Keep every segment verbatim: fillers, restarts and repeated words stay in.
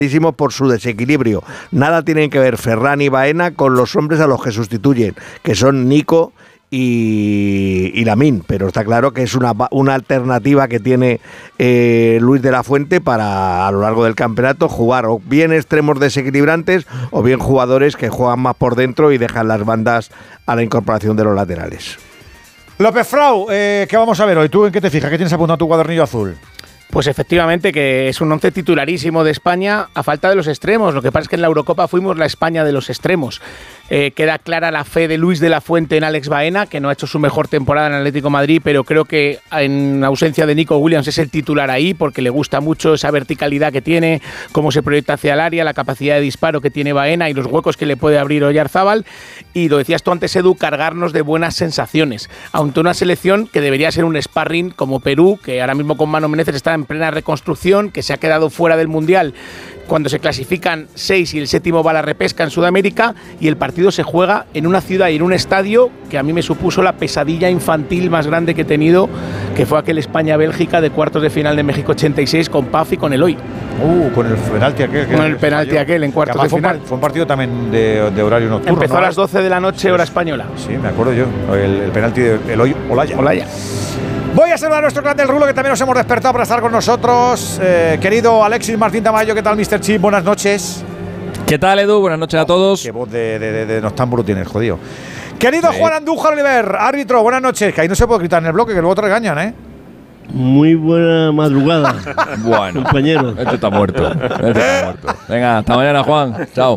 por su desequilibrio. Nada tienen que ver Ferran y Baena con los hombres a los que sustituyen, que son Nico y, y Lamine, pero está claro que es una, una alternativa que tiene eh, Luis de la Fuente para a lo largo del campeonato jugar o bien extremos desequilibrantes o bien jugadores que juegan más por dentro y dejan las bandas a la incorporación de los laterales. López Frau, eh, ¿qué vamos a ver hoy? ¿Tú en qué te fijas? ¿Qué tienes apuntado en tu cuadernillo azul? Pues efectivamente que es un once titularísimo de España a falta de los extremos. Lo que pasa es que en la Eurocopa fuimos la España de los extremos. Eh, queda clara la fe de Luis de la Fuente en Alex Baena, que no ha hecho su mejor temporada en Atlético de Madrid, pero creo que en ausencia de Nico Williams es el titular ahí, porque le gusta mucho esa verticalidad que tiene, cómo se proyecta hacia el área, la capacidad de disparo que tiene Baena y los huecos que le puede abrir Oyarzábal. Y lo decías tú antes, Edu, cargarnos de buenas sensaciones. Aunque una selección que debería ser un sparring como Perú, que ahora mismo con Manu Menezes está en plena reconstrucción, que se ha quedado fuera del Mundial cuando se clasifican seis y el séptimo va a la repesca en Sudamérica, y el partido se juega en una ciudad y en un estadio que a mí me supuso la pesadilla infantil más grande que he tenido, que fue aquel España-Bélgica de cuartos de final de México ochenta y seis con Paf y con Eloy. Uh, con el penalti aquel. Con el penalti aquel en cuartos de fue final. Un, fue un partido también de, de horario nocturno. Empezó ¿no? a las doce de la noche, sí, hora española. Sí, me acuerdo yo. El, el penalti de Eloy Olaya. Olaya. Voy a saludar a nuestro clan del Rulo, que también nos hemos despertado para estar con nosotros. Eh, querido Alexis Martín Tamayo, ¿qué tal, mister Chip? Buenas noches. ¿Qué tal, Edu? Buenas noches a todos. Qué voz de, de, de, de noctámbulo tienes, jodido. Querido sí. Juan Andújar Oliver, árbitro, buenas noches. Que ahí no se puede gritar en el bloque, que luego te regañan, ¿eh? Muy buena madrugada. Bueno, compañeros. Este está muerto. Este está muerto. Venga, hasta mañana, Juan. Chao.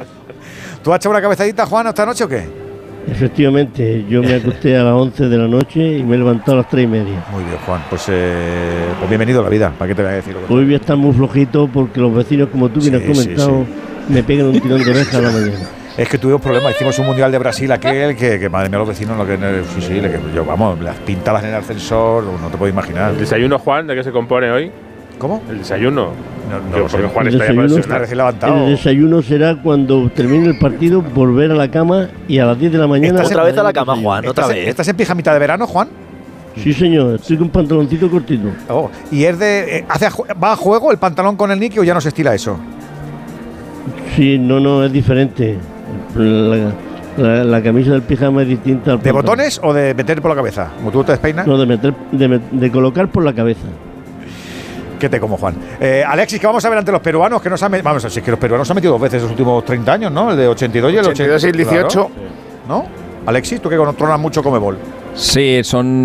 ¿Tú has echado una cabezadita, Juan, esta noche o qué? Efectivamente, yo me acosté a las once de la noche y me he levantado a las tres y media. Muy bien, Juan, pues, eh, pues bienvenido a la vida. ¿Para qué te voy a decir? Lo que Hoy voy a estar muy flojito porque los vecinos, como tú bien has sí, comentado, sí, sí. me pegan un tirón de oreja a la mañana. Es que tuvimos problemas, hicimos un mundial de Brasil aquel, que, que madre mía, los vecinos, lo que sí, sí, que yo, vamos, las pintadas en el ascensor, no te puedo imaginar. ¿El desayuno, Juan, de qué se compone hoy? ¿Cómo? El desayuno. No, no Digo, lo sé. porque Juan El está ya desayuno está recién levantado. El desayuno será cuando termine el partido, volver a la cama y a las diez de la mañana. ¿Estás Otra vez a la cama, Juan, otra ¿Estás, vez. ¿Estás en pijamita de verano, Juan? Sí, señor, estoy con un pantaloncito cortito. Oh, ¿y es de, eh, hace, va a juego el pantalón con el Niki o ya no se estila eso? Sí, no, no, es diferente. La, la, la camisa del pijama es distinta al ¿De pantalón. botones o de meter por la cabeza? ¿Como tú te despeinas? No, de, meter, de, de colocar por la cabeza. ¿Qué te como, Juan? Eh, Alexis, que vamos a ver ante los peruanos, que nos han metido. Vamos, si es que los peruanos se han metido dos veces en los últimos treinta años, ¿no? El de ochenta y dos y el ochenta y dos y el dieciocho. Claro. ¿No? Alexis, tú que controlas mucho Comebol. Sí,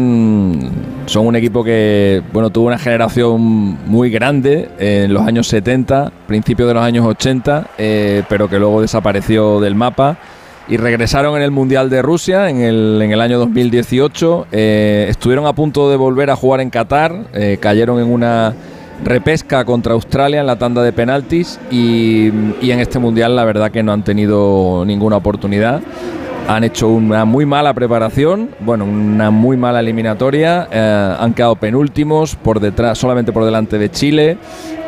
son, son un equipo que bueno tuvo una generación muy grande en los años setenta, principios de los años ochenta, eh, pero que luego desapareció del mapa y regresaron en el Mundial de Rusia en el, en el año dos mil dieciocho. Eh, estuvieron a punto de volver a jugar en Qatar, eh, cayeron en una repesca contra Australia en la tanda de penaltis y, y en este Mundial la verdad que no han tenido ninguna oportunidad. Han hecho una muy mala preparación, bueno, una muy mala eliminatoria, eh, han quedado penúltimos, por detrás, solamente por delante de Chile,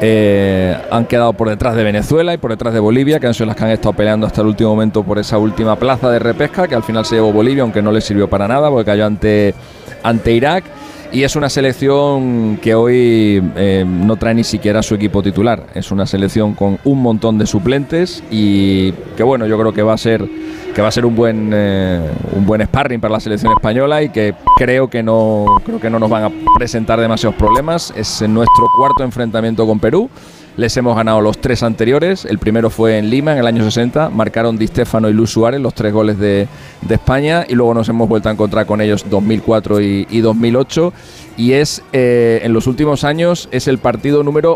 eh, han quedado por detrás de Venezuela y por detrás de Bolivia, que han sido las que han estado peleando hasta el último momento por esa última plaza de repesca, que al final se llevó Bolivia, aunque no le sirvió para nada, porque cayó ante, ante Irak. Y es una selección que hoy eh, no trae ni siquiera su equipo titular. Es una selección con un montón de suplentes y que bueno, yo creo que va a ser que va a ser un buen eh, un buen sparring para la selección española y que creo que no creo que no nos van a presentar demasiados problemas. Es nuestro cuarto enfrentamiento con Perú. Les hemos ganado los tres anteriores. El primero fue en Lima en el año sesenta. Marcaron Di Stéfano y Luis Suárez los tres goles de, de España. Y luego nos hemos vuelto a encontrar con ellos dos mil cuatro y, y dos mil ocho. Y es eh, en los últimos años es el partido número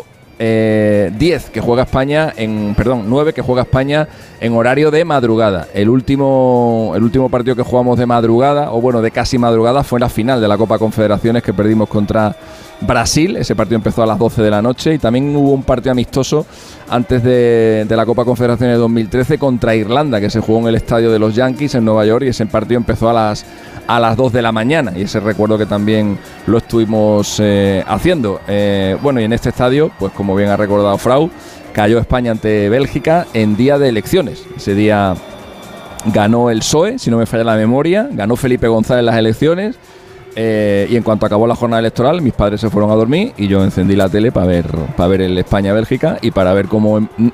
eh, diez que juega España en perdón nueve que juega España en horario de madrugada. El último el último partido que jugamos de madrugada o bueno de casi madrugada fue la final de la Copa Confederaciones que perdimos contra Brasil. Ese partido empezó a las doce de la noche y también hubo un partido amistoso antes de, de la Copa Confederaciones de dos mil trece contra Irlanda, que se jugó en el estadio de los Yankees en Nueva York, y ese partido empezó a las a las dos de la mañana, y ese recuerdo que también lo estuvimos eh, haciendo. Eh, bueno, y en este estadio, pues como bien ha recordado Frau, cayó España ante Bélgica en día de elecciones. Ese día ganó el P S O E, si no me falla la memoria, ganó Felipe González las elecciones. Eh, y en cuanto acabó la jornada electoral, mis padres se fueron a dormir y yo encendí la tele para ver, para ver el España-Bélgica y para ver cómo